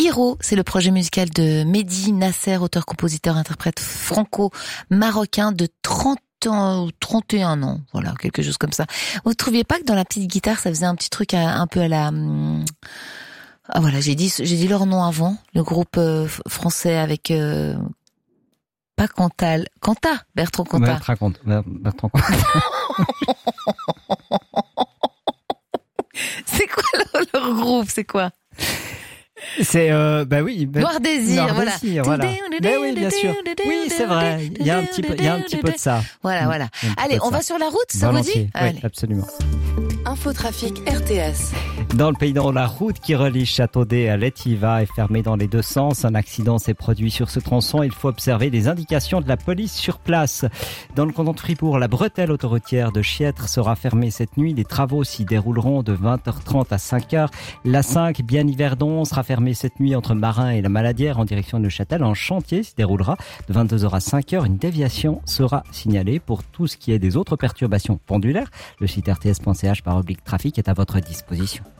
Hiro, c'est le projet musical de Mehdi Nasser, auteur, compositeur, interprète franco-marocain de 30 ans ou 31 ans, voilà, quelque chose comme ça. Vous ne trouviez pas que dans la petite guitare, ça faisait un petit truc un peu à la... Ah voilà, j'ai dit leur nom avant, le groupe français avec... pas Cantal, Bertrand Cantat. Bertrand Cantat. C'est quoi leur groupe, c'est quoi? C'est oui, Noir Désir, voilà. Voilà. Mais oui, bien sûr. Oui, c'est vrai. Il y a un petit peu de ça. Voilà. Allez, on va sur la route, ça vous dit? Oui, absolument. Infotrafic RTS. Dans le pays dont la route qui relie Châteaudet à l'Étiva est fermée dans les deux sens. Un accident s'est produit sur ce tronçon. Il faut observer les indications de la police sur place. Dans le canton de Fribourg, la bretelle autoroutière de Chiètre sera fermée cette nuit. Les travaux s'y dérouleront de 20h30 à 5h. La 5, Bienne-Yverdon, sera fermée cette nuit entre Marin et la Maladière en direction de Neuchâtel. Un chantier s'y déroulera de 22h à 5h. Une déviation sera signalée. Pour tout ce qui est des autres perturbations pendulaires, le site rts.ch/trafic est à votre disposition.